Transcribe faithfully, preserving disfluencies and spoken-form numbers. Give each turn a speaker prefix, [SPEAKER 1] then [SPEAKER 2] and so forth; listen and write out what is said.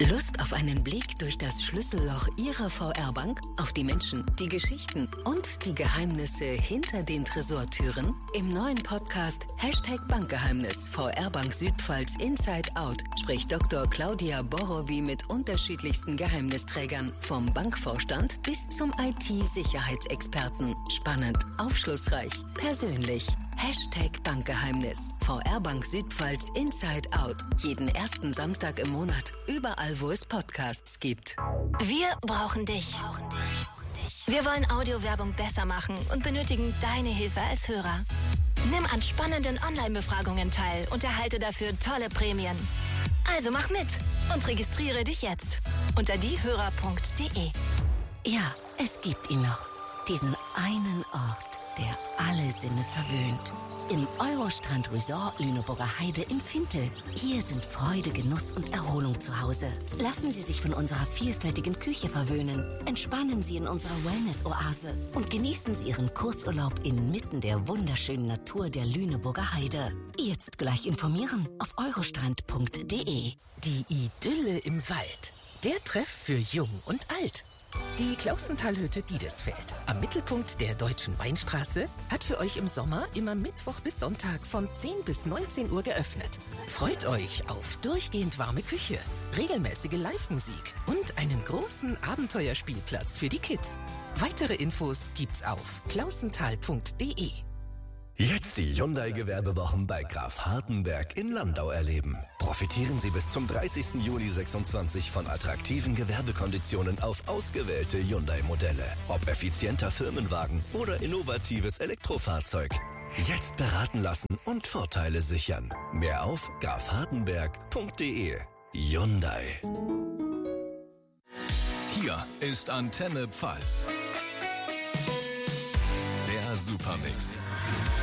[SPEAKER 1] Lust auf einen Blick durch das Schlüsselloch Ihrer V R-Bank? Auf die Menschen, die Geschichten und die Geheimnisse hinter den Tresortüren? Im neuen Podcast Hashtag Bankgeheimnis V R-Bank Südpfalz Inside Out spricht Doktor Claudia Borowi mit unterschiedlichsten Geheimnisträgern, vom Bankvorstand bis zum I T-Sicherheitsexperten. Spannend, aufschlussreich, persönlich. Hashtag Bankgeheimnis V R-Bank Südpfalz Inside Out. Jeden ersten Samstag im Monat. Überall, wo es Podcasts gibt.
[SPEAKER 2] Wir brauchen dich. Wir wollen Audiowerbung besser machen und benötigen deine Hilfe als Hörer. Nimm an spannenden Online-Befragungen teil und erhalte dafür tolle Prämien. Also mach mit und registriere dich jetzt unter diehörer punkt de.
[SPEAKER 1] Ja, es gibt ihn noch. Diesen einen Ort, der alle Sinne verwöhnt. Im Eurostrand Resort Lüneburger Heide in Fintel. Hier sind Freude, Genuss und Erholung zu Hause. Lassen Sie sich von unserer vielfältigen Küche verwöhnen. Entspannen Sie in unserer Wellness-Oase und genießen Sie Ihren Kurzurlaub inmitten der wunderschönen Natur der Lüneburger Heide. Jetzt gleich informieren auf eurostrand punkt de.
[SPEAKER 3] Die Idylle im Wald. Der Treff für Jung und Alt. Die Klausentalhütte Diedesfeld am Mittelpunkt der Deutschen Weinstraße hat für euch im Sommer immer Mittwoch bis Sonntag von zehn bis neunzehn Uhr geöffnet. Freut euch auf durchgehend warme Küche, regelmäßige Live-Musik und einen großen Abenteuerspielplatz für die Kids. Weitere Infos gibt's auf klausental punkt de.
[SPEAKER 4] Jetzt die Hyundai-Gewerbewochen bei Graf Hartenberg in Landau erleben. Profitieren Sie bis zum dreißigsten Juli sechsundzwanzig von attraktiven Gewerbekonditionen auf ausgewählte Hyundai-Modelle. Ob effizienter Firmenwagen oder innovatives Elektrofahrzeug. Jetzt beraten lassen und Vorteile sichern. Mehr auf graf hartenberg punkt de. Hyundai.
[SPEAKER 5] Hier ist Antenne Pfalz. Der Supermix.